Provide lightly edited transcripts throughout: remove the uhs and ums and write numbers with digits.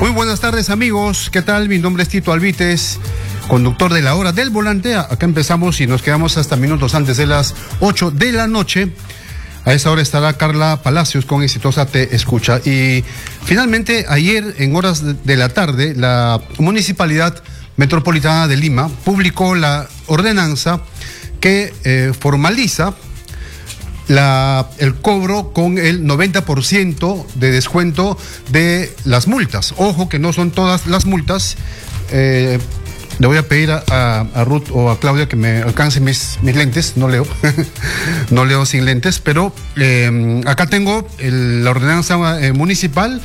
Muy buenas tardes, amigos. ¿Qué tal? Mi nombre es Tito Alvites, conductor de La Hora del Volante. Acá empezamos y nos quedamos hasta minutos antes de las 8 de la noche. A esa hora estará Carla Palacios con Exitosa Te Escucha. Y finalmente, ayer en horas de la tarde, la Municipalidad Metropolitana de Lima publicó la ordenanza que formaliza el cobro con el 90% de descuento de las multas. Ojo que no son todas las multas. Le voy a pedir a Ruth o a Claudia que me alcancen mis lentes. No leo. No leo sin lentes, pero acá tengo la ordenanza municipal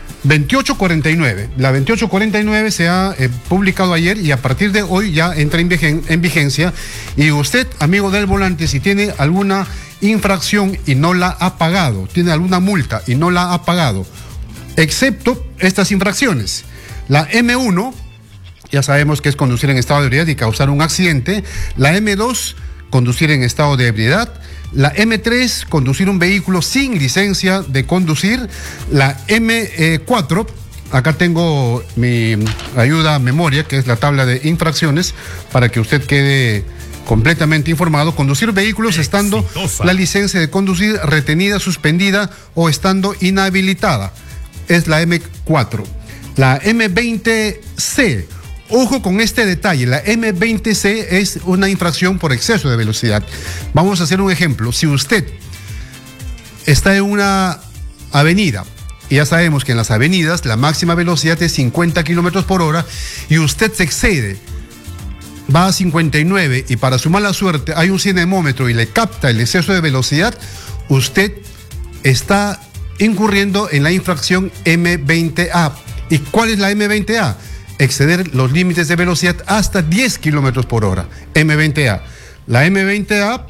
2849. La 2849 se ha publicado ayer y a partir de hoy ya entra en vigencia. Y usted, amigo del volante, si tiene alguna infracción y no la ha pagado, tiene alguna multa y no la ha pagado, excepto estas infracciones: la M1, ya sabemos que es conducir en estado de ebriedad y causar un accidente; la M2, conducir en estado de ebriedad; la M3, conducir un vehículo sin licencia de conducir; la M4, acá tengo mi ayuda a memoria, que es la tabla de infracciones, para que usted quede completamente informado: conducir vehículos estando la licencia de conducir retenida, suspendida o estando inhabilitada, es la M4. La M20C, ojo con este detalle, la M20C es una infracción por exceso de velocidad. Vamos a hacer un ejemplo. Si usted está en una avenida, y ya sabemos que en las avenidas la máxima velocidad es 50 kilómetros por hora, y usted se excede, va a 59 y para su mala suerte hay un cinemómetro y le capta el exceso de velocidad, usted está incurriendo en la infracción M20A. ¿Y cuál es la M20A? Exceder los límites de velocidad hasta 10 kilómetros por hora. M20A. La M20A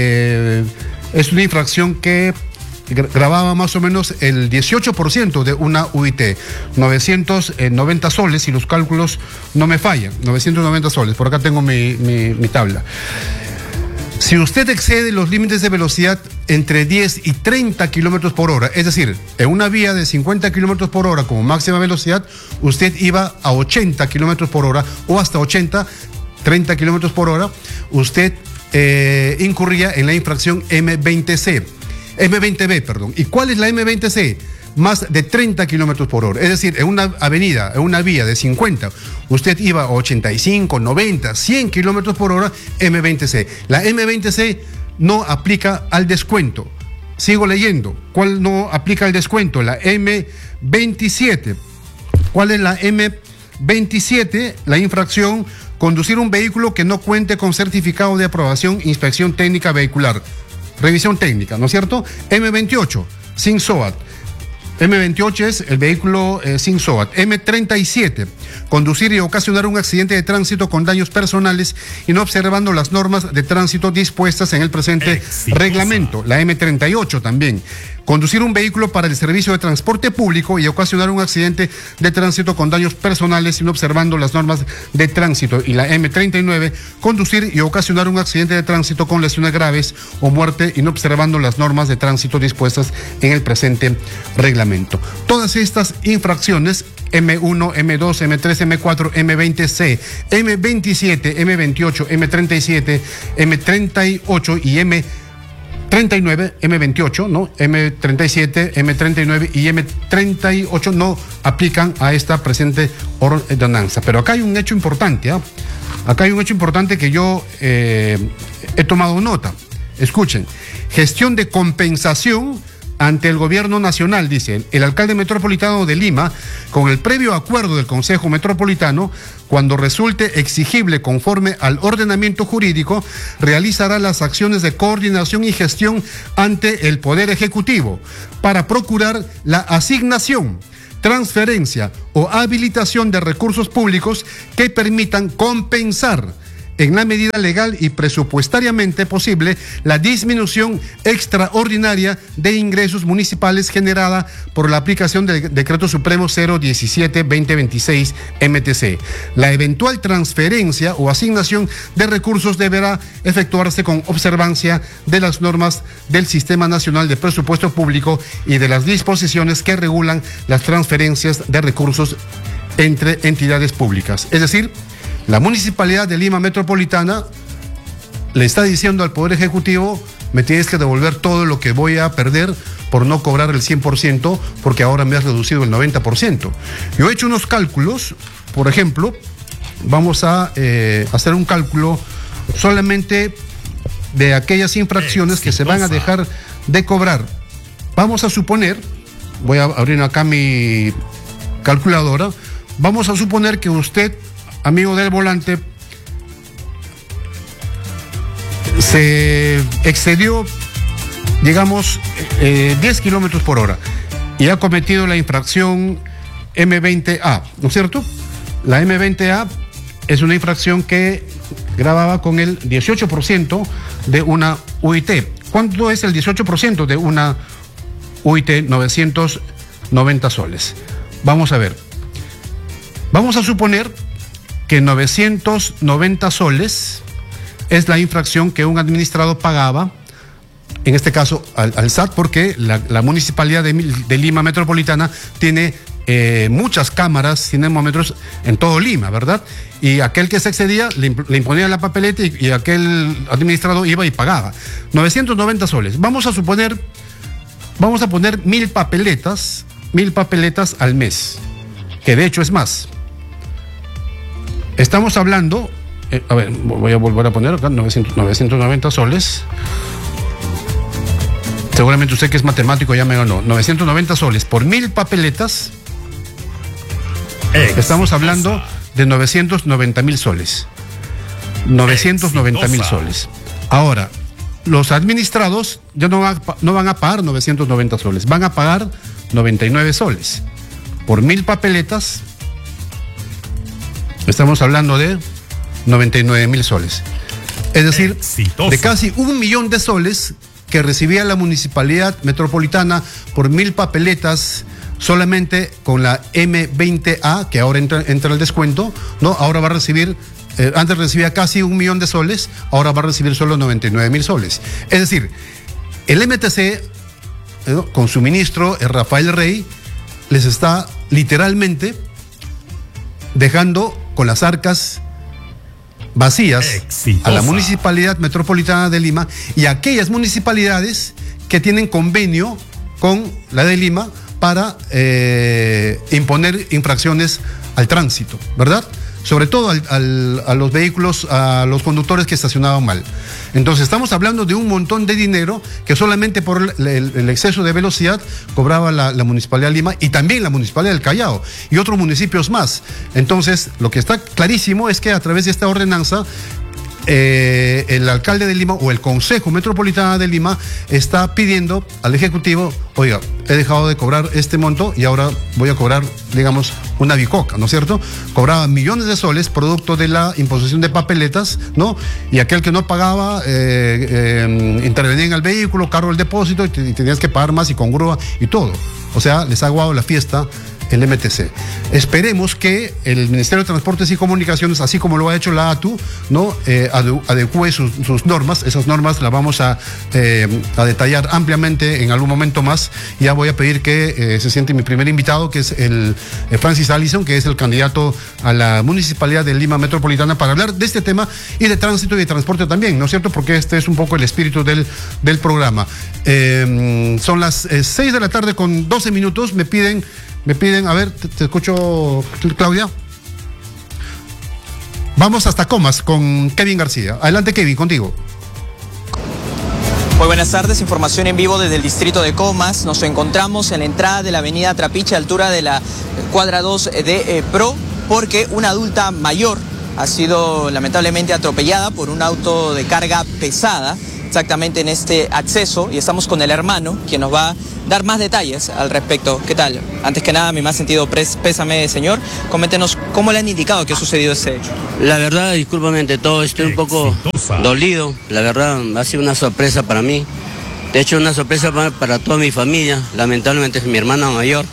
es una infracción que grababa más o menos el 18% de una UIT, 990 soles, si los cálculos no me fallan, 990 soles, por acá tengo mi tabla. Si usted excede los límites de velocidad entre 10 y 30 kilómetros por hora, es decir, en una vía de 50 kilómetros por hora como máxima velocidad, usted iba a 80 kilómetros por hora o hasta 30 kilómetros por hora, usted incurría en la infracción M20B, perdón. ¿Y cuál es la M20C? Más de 30 kilómetros por hora. Es decir, en una avenida, en una vía de 50, usted iba a 85, 90, 100 kilómetros por hora, M20C. La M20C no aplica al descuento. Sigo leyendo. ¿Cuál no aplica al descuento? La M27. ¿Cuál es la M27? La infracción: conducir un vehículo que no cuente con certificado de aprobación, inspección técnica vehicular. Revisión técnica, ¿no es cierto? M28, sin SOAT. M28 es el vehículo sin SOAT. M37, conducir y ocasionar un accidente de tránsito con daños personales y no observando las normas de tránsito dispuestas en el presente reglamento. La M38 también: conducir un vehículo para el servicio de transporte público y ocasionar un accidente de tránsito con daños personales y no observando las normas de tránsito. Y la M39, conducir y ocasionar un accidente de tránsito con lesiones graves o muerte y no observando las normas de tránsito dispuestas en el presente reglamento. Todas estas infracciones, M1, M2, M3, M4, M20C, M27, M28, M37, M38 y M39, M28, ¿no? M37, M39 y M38 no aplican a esta presente ordenanza. Pero acá hay un hecho importante, ¿eh? Acá hay un hecho importante que yo he tomado nota. Escuchen: gestión de compensación ante el gobierno nacional, dice el alcalde metropolitano de Lima, con el previo acuerdo del Consejo Metropolitano, cuando resulte exigible conforme al ordenamiento jurídico, realizará las acciones de coordinación y gestión ante el Poder Ejecutivo para procurar la asignación, transferencia o habilitación de recursos públicos que permitan compensar en la medida legal y presupuestariamente posible la disminución extraordinaria de ingresos municipales generada por la aplicación del Decreto Supremo 017-2026 MTC. La eventual transferencia o asignación de recursos deberá efectuarse con observancia de las normas del Sistema Nacional de Presupuesto Público y de las disposiciones que regulan las transferencias de recursos entre entidades públicas. Es decir, la Municipalidad de Lima Metropolitana le está diciendo al Poder Ejecutivo: me tienes que devolver todo lo que voy a perder por no cobrar el 100%, porque ahora me has reducido el 90%. Yo he hecho unos cálculos, por ejemplo, vamos a hacer un cálculo solamente de aquellas infracciones que se van a dejar de cobrar. Vamos a suponer, voy a abrir acá mi calculadora, vamos a suponer que usted, amigo del volante, se excedió, digamos, 10 kilómetros por hora y ha cometido la infracción M20A, ¿no es cierto? La M20A es una infracción que grababa con el 18% de una UIT. ¿Cuánto es el 18% de una UIT? 990 soles. Vamos a ver. Vamos a suponer que 990 soles es la infracción que un administrado pagaba, en este caso al SAT, porque la Municipalidad de Lima Metropolitana tiene muchas cámaras, cinemómetros en todo Lima, ¿verdad? Y aquel que se excedía le imponía la papeleta y aquel administrado iba y pagaba. 990 soles. Vamos a poner 1000 papeletas al mes, que de hecho es más. Estamos hablando, a ver, voy a volver a poner acá, 990 soles. Seguramente usted, que es matemático, ya me ganó. 990 soles por 1000 papeletas. Estamos hablando de 990,000 soles. 990,000 soles. Ahora, los administrados ya no van a pagar 990 soles, van a pagar 99 soles. Por 1000 papeletas, estamos hablando de 99,000 soles. Es decir, de casi 1 millón de soles que recibía la Municipalidad Metropolitana por 1000 papeletas, solamente con la M20A, que ahora entra el descuento, ¿no? Ahora va a recibir, antes recibía casi 1 millón de soles, ahora va a recibir solo 99,000 soles. Es decir, el MTC, con su ministro, Rafael Rey, les está literalmente dejando con las arcas vacías a la Municipalidad Metropolitana de Lima y a aquellas municipalidades que tienen convenio con la de Lima para imponer infracciones al tránsito, ¿verdad? Sobre todo a los vehículos, a los conductores que estacionaban mal. Entonces estamos hablando de un montón de dinero que solamente por el exceso de velocidad cobraba la Municipalidad de Lima y también la Municipalidad del Callao y otros municipios más. Entonces, lo que está clarísimo es que a través de esta ordenanza, el alcalde de Lima o el Consejo Metropolitano de Lima está pidiendo al Ejecutivo: oiga, he dejado de cobrar este monto y ahora voy a cobrar, digamos, una bicoca, ¿no es cierto? Cobraba millones de soles producto de la imposición de papeletas, ¿no? Y aquel que no pagaba intervenía en el vehículo, cargo el depósito y tenías que pagar más y con grúa y todo. O sea, les ha aguado la fiesta el MTC. Esperemos que el Ministerio de Transportes y Comunicaciones, así como lo ha hecho la ATU, ¿no? Adecúe sus normas. Esas normas las vamos a detallar ampliamente en algún momento más. Ya voy a pedir que se siente mi primer invitado, que es el Francis Allison, que es el candidato a la Municipalidad de Lima Metropolitana, para hablar de este tema y de tránsito y de transporte también, ¿no es cierto? Porque este es un poco el espíritu del programa. Son las 6 de la tarde con 12 minutos. Me piden, a ver, te escucho, Claudia. Vamos hasta Comas con Kevin García. Adelante, Kevin, contigo. Muy buenas tardes, información en vivo desde el distrito de Comas. Nos encontramos en la entrada de la avenida Trapiche, altura de la cuadra 2 de Pro, porque una adulta mayor ha sido lamentablemente atropellada por un auto de carga pesada, exactamente en este acceso, y estamos con el hermano, quien nos va a dar más detalles al respecto. ¿Qué tal? Antes que nada, mi más sentido pésame, señor. Coméntenos cómo le han indicado que ha sucedido ese hecho. La verdad, discúlpame ante todo, estoy un poco dolido. La verdad, ha sido una sorpresa para mí. De hecho, una sorpresa para toda mi familia. Lamentablemente es mi hermana mayor.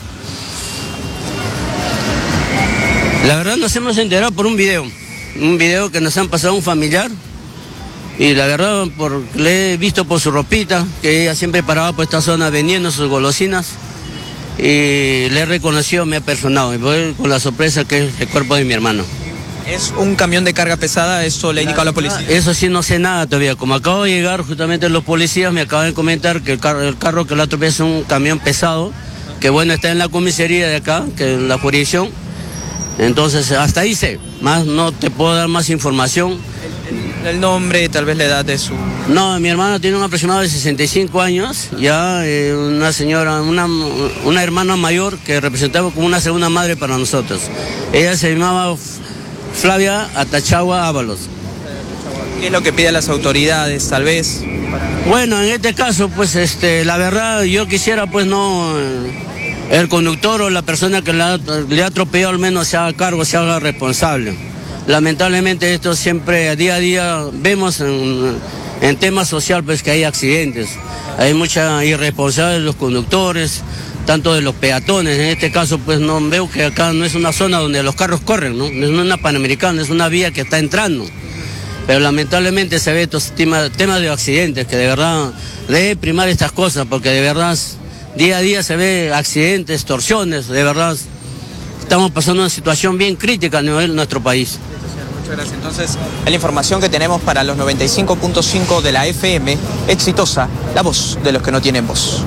La verdad, nos hemos enterado por un video que nos han pasado un familiar. Y la verdad, le he visto por su ropita, que ella siempre paraba por esta zona vendiendo sus golosinas. y le he reconocido, me ha personado, y voy con la sorpresa que es el cuerpo de mi hermano. ¿Es un camión de carga pesada? ¿Eso le ha indicado a la policía? Eso sí, no sé nada todavía. Como acabo de llegar, justamente los policías me acaban de comentar que el carro que lo atropelló es un camión pesado, que bueno, está en la comisaría de acá, que en la jurisdicción. Entonces, hasta ahí sé. Más no te puedo dar más información. El nombre, tal vez la edad de su... No, mi hermana tiene un aproximado de 65 años, ya una señora, una hermana mayor que representaba como una segunda madre para nosotros. Ella se llamaba Flavia Atachagua Ábalos. ¿Qué es lo que piden las autoridades, tal vez? Bueno, en este caso, pues la verdad, yo quisiera pues no... el conductor o la persona que le ha atropellado al menos se haga cargo, se haga responsable. Lamentablemente esto siempre, día a día, vemos en temas social pues que hay accidentes. Hay mucha irresponsabilidad de los conductores, tanto de los peatones. En este caso pues no veo que acá no es una zona donde los carros corren, ¿no? No es una Panamericana, es una vía que está entrando. Pero lamentablemente se ve estos temas de accidentes, que de verdad debe primar estas cosas, porque de verdad día a día se ve accidentes, extorsiones, de verdad estamos pasando una situación bien crítica a nivel de nuestro país. Muchas gracias. Entonces, es la información que tenemos para los 95.5 de la FM, exitosa, la voz de los que no tienen voz.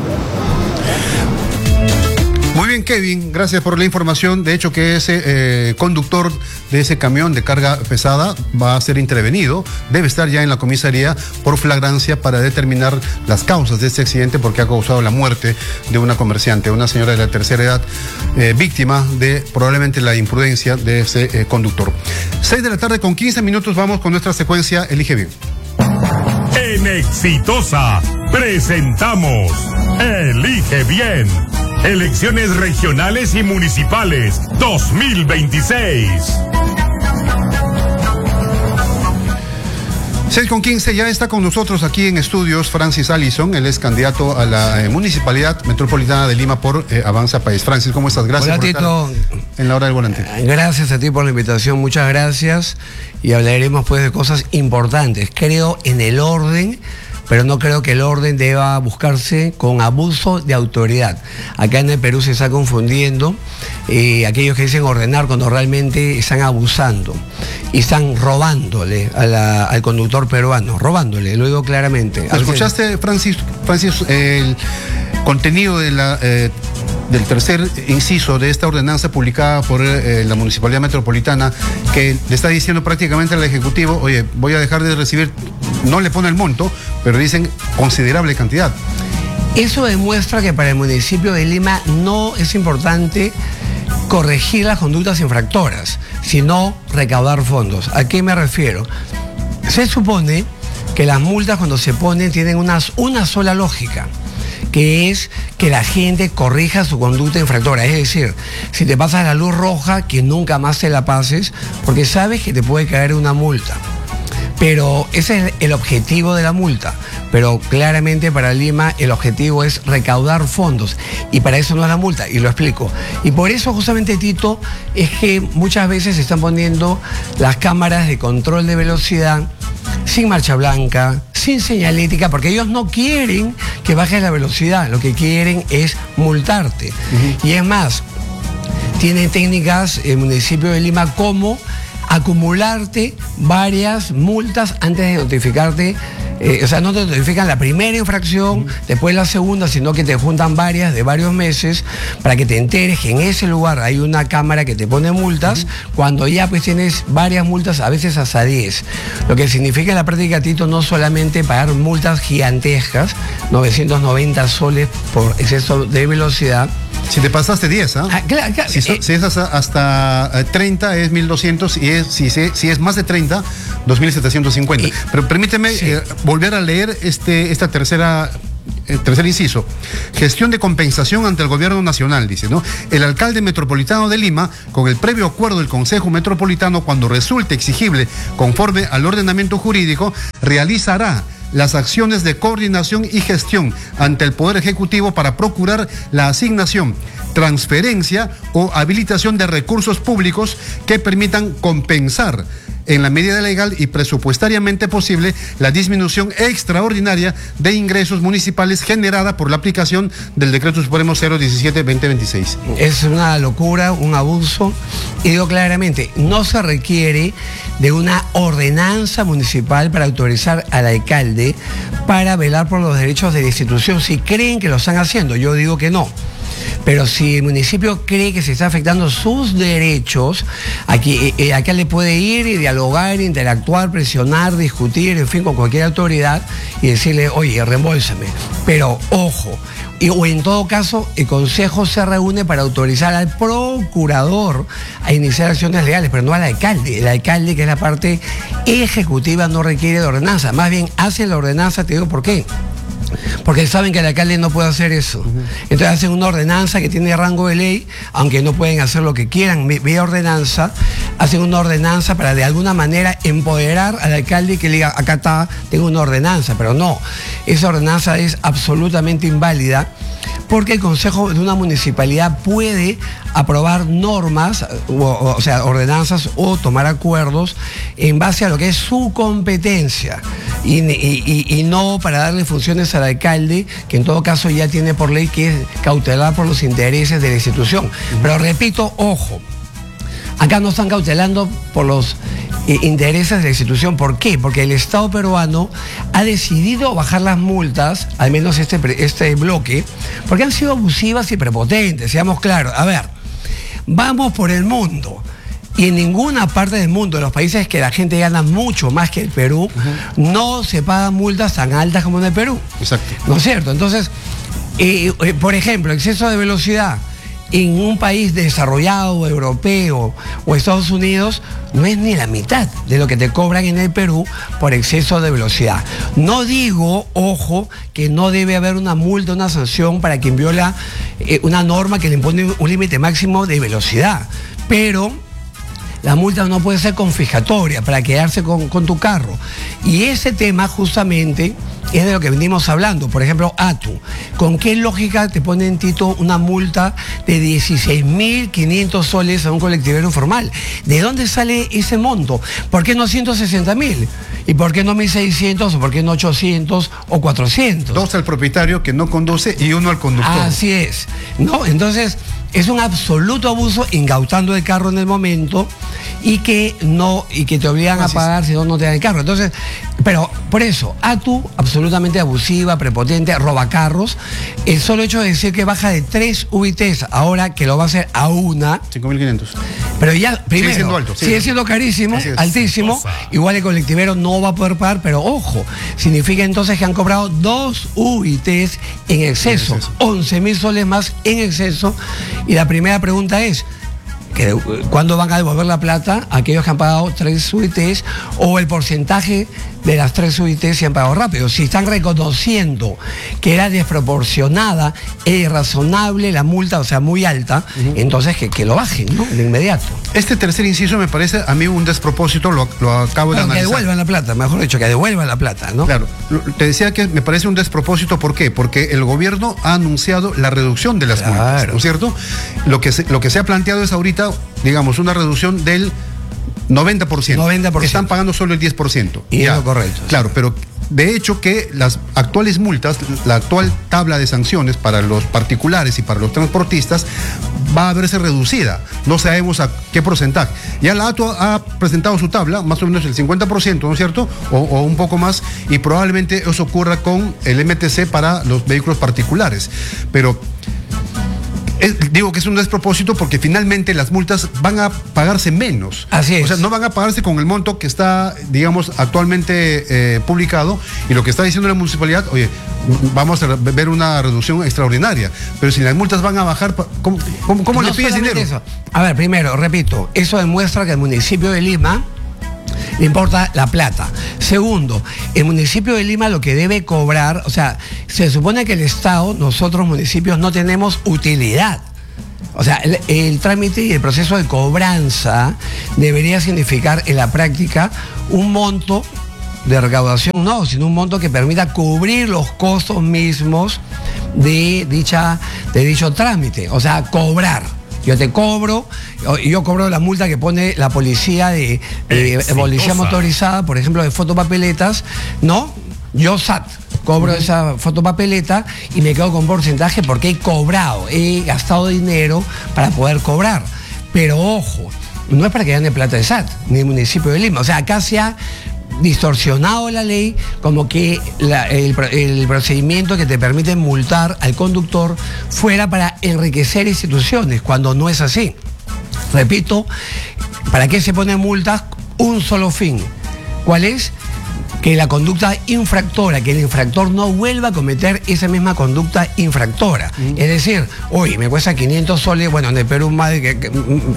Muy bien, Kevin, gracias por la información. De hecho, que ese conductor de ese camión de carga pesada va a ser intervenido, debe estar ya en la comisaría por flagrancia para determinar las causas de este accidente, porque ha causado la muerte de una comerciante, una señora de la tercera edad, víctima de probablemente la imprudencia de ese conductor. 6 de la tarde con 15 minutos, vamos con nuestra secuencia Elige Bien. En Exitosa presentamos Elige Bien. Elecciones regionales y municipales 2026. 6:15, ya está con nosotros aquí en estudios Francis Allison, él es candidato a la Municipalidad Metropolitana de Lima por Avanza País. Francis, ¿cómo estás? Gracias. Hola, por Tito. estar en la hora del volante. Gracias a ti por la invitación, muchas gracias, y hablaremos pues de cosas importantes. Creo en el orden, pero no creo que el orden deba buscarse con abuso de autoridad. Acá en el Perú se está confundiendo aquellos que dicen ordenar cuando realmente están abusando y están robándole al conductor peruano, robándole, lo digo claramente. ¿Escuchaste, Francis, el contenido de del tercer inciso de esta ordenanza publicada por la Municipalidad Metropolitana, que le está diciendo prácticamente al Ejecutivo, oye, voy a dejar de recibir, no le pone el monto, pero dicen considerable cantidad? Eso demuestra que para el municipio de Lima no es importante corregir las conductas infractoras, sino recaudar fondos. ¿A qué me refiero? Se supone que las multas cuando se ponen tienen una sola lógica, que es que la gente corrija su conducta infractora. Es decir, si te pasas la luz roja, que nunca más te la pases, porque sabes que te puede caer una multa. Pero ese es el objetivo de la multa. Pero claramente para Lima el objetivo es recaudar fondos, y para eso no es la multa, y lo explico. Y por eso justamente, Tito, es que muchas veces se están poniendo las cámaras de control de velocidad sin marcha blanca, sin señalética, porque ellos no quieren que bajes la velocidad, lo que quieren es multarte. Y es más, tienen técnicas el municipio de Lima como acumularte varias multas antes de notificarte. O sea, no te notifican la primera infracción, después la segunda, sino que te juntan varias de varios meses para que te enteres que en ese lugar hay una cámara que te pone multas, cuando ya pues tienes varias multas, a veces hasta 10. Lo que significa en la práctica, Tito, no solamente pagar multas gigantescas, 990 soles por exceso de velocidad. Si te pasaste 10, ¿ah? Claro, si es hasta 30 es 1.200, y si es más de 30, 2.750. Pero permíteme volver a leer esta tercer inciso. Gestión de compensación ante el gobierno nacional, dice, ¿no? El alcalde metropolitano de Lima, con el previo acuerdo del Consejo Metropolitano, cuando resulte exigible conforme al ordenamiento jurídico, realizará las acciones de coordinación y gestión ante el Poder Ejecutivo para procurar la asignación, transferencia o habilitación de recursos públicos que permitan compensar en la medida legal y presupuestariamente posible la disminución extraordinaria de ingresos municipales generada por la aplicación del Decreto Supremo 017-2026. Es una locura, un abuso, y digo claramente, no se requiere de una ordenanza municipal para autorizar al alcalde para velar por los derechos de la institución. Si creen que lo están haciendo, yo digo que no. Pero si el municipio cree que se está afectando sus derechos, aquí el alcalde puede ir y dialogar, interactuar, presionar, discutir, en fin, con cualquier autoridad y decirle, oye, reembolsame. Pero ojo, o en todo caso, el Consejo se reúne para autorizar al procurador a iniciar acciones legales, pero no al alcalde. El alcalde, que es la parte ejecutiva, no requiere de ordenanza. Más bien, hace la ordenanza, te digo por qué. Porque saben que el alcalde no puede hacer eso. Entonces hacen una ordenanza que tiene rango de ley, aunque no pueden hacer lo que quieran vía ordenanza, hacen una ordenanza para de alguna manera empoderar al alcalde y que le diga, acá está, tengo una ordenanza, pero no, esa ordenanza es absolutamente inválida, porque el Consejo de una municipalidad puede aprobar normas, o sea, ordenanzas o tomar acuerdos en base a lo que es su competencia y no para darle funciones al alcalde, que en todo caso ya tiene por ley que es cautelar por los intereses de la institución. Pero repito, ojo, acá no están cautelando por los intereses de la institución. ¿Por qué? Porque el Estado peruano ha decidido bajar las multas, al menos este bloque, porque han sido abusivas y prepotentes, seamos claros. A ver, vamos por el mundo. Y en ninguna parte del mundo, en los países que la gente gana mucho más que el Perú, no se pagan multas tan altas como en el Perú. Exacto. ¿No es cierto? Entonces, por ejemplo, exceso de velocidad en un país desarrollado, europeo o Estados Unidos, no es ni la mitad de lo que te cobran en el Perú por exceso de velocidad. No digo, ojo, que no debe haber una multa, una sanción para quien viola una norma que le impone un límite máximo de velocidad, pero la multa no puede ser confiscatoria para quedarse con tu carro. Y ese tema justamente es de lo que venimos hablando. Por ejemplo, ATU. ¿Con qué lógica te ponen, Tito, una multa de 16.500 soles a un colectivero informal? ¿De dónde sale ese monto? ¿Por qué no 160.000? ¿Y por qué no 1.600 o por qué no 800 o 400? Dos al propietario que no conduce y uno al conductor. Así es. ¿No? Entonces, es un absoluto abuso incautando el carro en el momento y que te obligan a pagar si no te dan el carro. Entonces, pero por eso, ATU, absolutamente abusiva, prepotente, roba carros. El solo hecho de decir que baja de 3 UITs, ahora que lo va a hacer a una. 5.500. Pero ya, primero, sigue siendo alto, sigue siendo carísimo, altísimo. Igual el colectivero no va a poder pagar, pero ojo, significa entonces que han cobrado 2 UITs en exceso, 11.000 soles más en exceso. Y la primera pregunta es, ¿cuándo van a devolver la plata a aquellos que han pagado 3 UITs o el porcentaje de las 3 UITs se han pagado rápido? Si están reconociendo que era desproporcionada e irrazonable la multa, o sea, muy alta, entonces que lo bajen, ¿no? De inmediato. Este tercer inciso me parece a mí un despropósito, lo acabo de analizar. Que devuelvan la plata, mejor dicho, que devuelvan la plata, ¿no? Claro, te decía que me parece un despropósito, ¿por qué? Porque el gobierno ha anunciado la reducción de las multas, ¿no es cierto? Lo que se ha planteado es ahorita, digamos, una reducción del 90%. 90%. Están pagando solo el 10%. Y es lo correcto. Claro, pero de hecho que las actuales multas, la actual tabla de sanciones para los particulares y para los transportistas va a verse reducida. No sabemos a qué porcentaje. Ya la ATU ha presentado su tabla, más o menos el 50%, ¿no es cierto? O un poco más, y probablemente eso ocurra con el MTC para los vehículos particulares. Pero digo que es un despropósito porque finalmente las multas van a pagarse menos. Así es. O sea, no van a pagarse con el monto que está, digamos, actualmente publicado, y lo que está diciendo la municipalidad, oye, vamos a ver una reducción extraordinaria. Pero si las multas van a bajar, ¿cómo le pides dinero? Eso. A ver, primero, repito, eso demuestra que el municipio de Lima le importa la plata. Segundo, el municipio de Lima lo que debe cobrar, o sea, se supone que el Estado, nosotros municipios, no tenemos utilidad. O sea, el trámite y el proceso de cobranza debería significar en la práctica un monto de recaudación, no, sino un monto que permita cubrir los costos mismos de dicho trámite, o sea, cobrar. Yo te cobro, yo cobro la multa que pone la policía de policía motorizada, por ejemplo, de fotopapeletas, ¿no? Yo SAT cobro esa fotopapeleta y me quedo con porcentaje porque he gastado dinero para poder cobrar. Pero ojo, no es para que gane plata de SAT, ni el municipio de Lima. O sea, acá se ha distorsionado la ley, como que el procedimiento que te permite multar al conductor fuera para enriquecer instituciones, cuando no es así. Repito, ¿para qué se ponen multas? Un solo fin. ¿Cuál es? Que la conducta infractora, que el infractor no vuelva a cometer esa misma conducta infractora. Es decir, hoy me cuesta 500 soles, bueno, en el Perú más de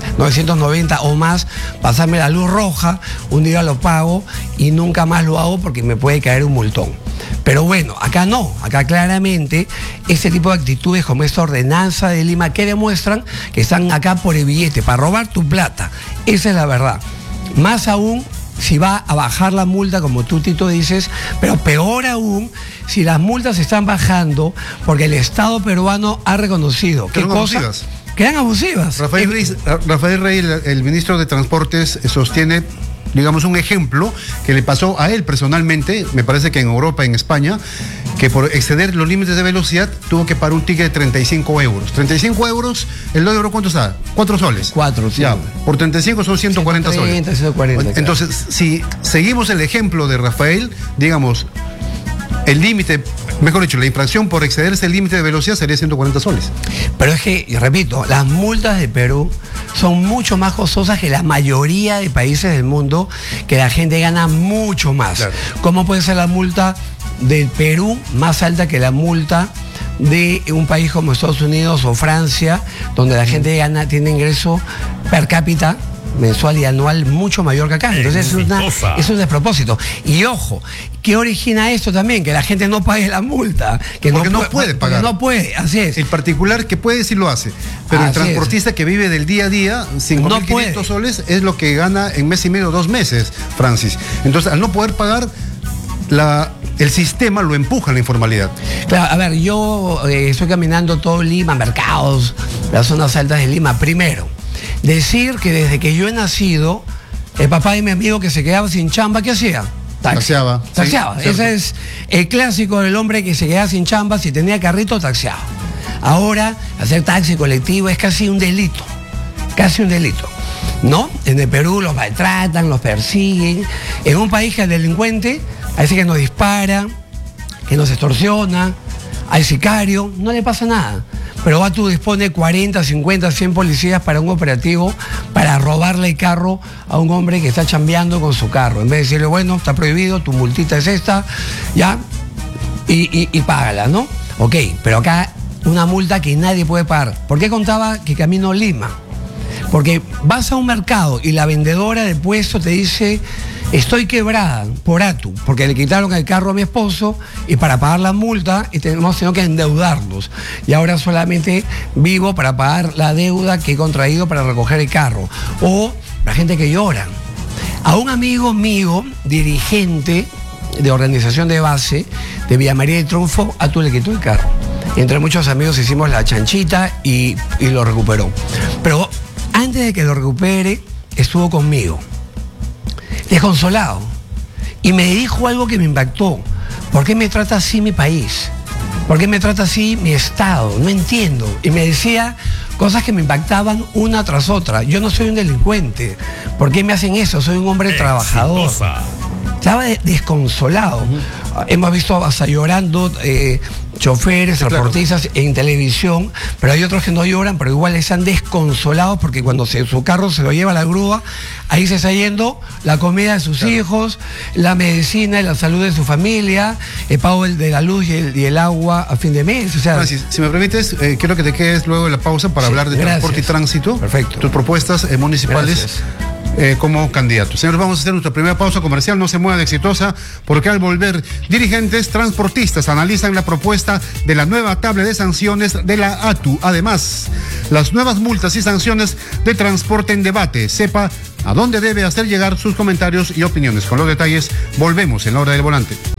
990 o más, pasarme la luz roja, un día lo pago y nunca más lo hago porque me puede caer un multón. Pero bueno, acá no, acá claramente este tipo de actitudes como esta ordenanza de Lima que demuestran que están acá por el billete, para robar tu plata. Esa es la verdad. Más aún si va a bajar la multa, como tú, Tito, dices, pero peor aún si las multas están bajando porque el Estado peruano ha reconocido que cosas quedan abusivas. Rafael Rey, el ministro de Transportes, sostiene, digamos, un ejemplo que le pasó a él personalmente, me parece que en Europa, en España, que por exceder los límites de velocidad tuvo que pagar un ticket de 35 euros. 35 euros, ¿el euro cuánto está? 4 soles. 4, sí. Ya, por 35 son 140 soles. 140, entonces, claro, si seguimos el ejemplo de Rafael, digamos, el límite, mejor dicho, la infracción por excederse el límite de velocidad sería 140 soles. Pero es que, repito, las multas de Perú son mucho más costosas que la mayoría de países del mundo, que la gente gana mucho más. Claro. ¿Cómo puede ser la multa del Perú más alta que la multa de un país como Estados Unidos o Francia, donde la gente tiene ingreso per cápita mensual y anual mucho mayor que acá? Entonces es un despropósito. Y ojo, ¿qué origina esto también? Que la gente no pague la multa. Porque no puede pagar. No puede, así es. El particular que puede sí lo hace. Pero así el transportista que vive del día a día, 5.500 soles es lo que gana en mes y medio, 2 meses, Francis. Entonces, al no poder pagar, el sistema lo empuja a la informalidad. Claro, a ver, yo estoy caminando todo Lima, mercados, las zonas altas de Lima. Primero, decir que desde que yo he nacido, el papá de mi amigo que se quedaba sin chamba, ¿qué hacía? Taxiaba. Taxiaba. Sí, ese es el clásico del hombre que se quedaba sin chamba, si tenía carrito, taxiaba. Ahora, hacer taxi colectivo es casi un delito. Casi un delito. ¿No? En el Perú los maltratan, los persiguen. En un país que el delincuente parece que nos dispara, que nos extorsiona, al sicario, no le pasa nada. Pero Batu dispone 40, 50, 100 policías para un operativo para robarle el carro a un hombre que está chambeando con su carro. En vez de decirle, bueno, está prohibido, tu multita es esta, ya, y págala, ¿no? Ok, pero acá una multa que nadie puede pagar. ¿Por qué contaba que camino Lima? Porque vas a un mercado y la vendedora de puesto te dice, estoy quebrada por Atu, porque le quitaron el carro a mi esposo y para pagar la multa hemos tenido que endeudarnos. Y ahora solamente vivo para pagar la deuda que he contraído para recoger el carro. O la gente que llora. A un amigo mío, dirigente de organización de base de Villa María del Triunfo, Atu le quitó el carro. Entre muchos amigos hicimos la chanchita y lo recuperó. Pero antes de que lo recupere, estuvo conmigo, desconsolado, y me dijo algo que me impactó. ¿Por qué me trata así mi país? ¿Por qué me trata así mi Estado? No entiendo. Y me decía cosas que me impactaban una tras otra. Yo no soy un delincuente. ¿Por qué me hacen eso? Soy un hombre trabajador. Estaba desconsolado. Hemos visto hasta llorando choferes, transportistas en televisión, pero hay otros que no lloran, pero igual están desconsolados porque cuando su carro se lo lleva a la grúa, ahí se está yendo la comida de sus hijos, la medicina y la salud de su familia, el pago de la luz y el agua a fin de mes. O sea, Francis, si me permites, quiero que te quedes luego de la pausa para hablar de transporte y tránsito. Perfecto. Tus propuestas municipales. como candidato. Señores, vamos a hacer nuestra primera pausa comercial, no se mueva de Exitosa, porque al volver, dirigentes transportistas analizan la propuesta de la nueva tabla de sanciones de la ATU. Además, las nuevas multas y sanciones de transporte en debate. Sepa a dónde debe hacer llegar sus comentarios y opiniones. Con los detalles, volvemos en la hora del volante.